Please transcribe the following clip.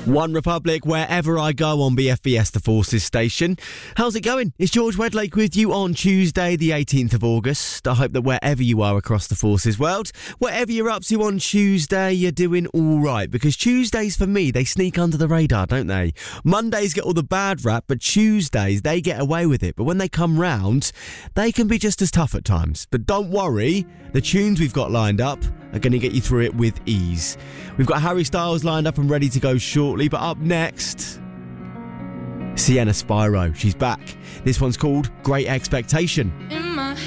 One Republic, wherever I go on BFBS The Forces station. How's it going? It's George Wedlake with you on Tuesday, the 18th of August. I hope that wherever you are across the Forces world, whatever you're up to on Tuesday, you're doing all right. Because Tuesdays, for me, they sneak under the radar, don't they? Mondays get all the bad rap, but Tuesdays, they get away with it. But when they come round, they can be just as tough at times. But don't worry, the tunes we've got lined up are going to get you through it with ease. We've got Harry Styles lined up and ready to go shortly, but up next, Sienna Spyro. She's back. This one's called Great Expectation. In my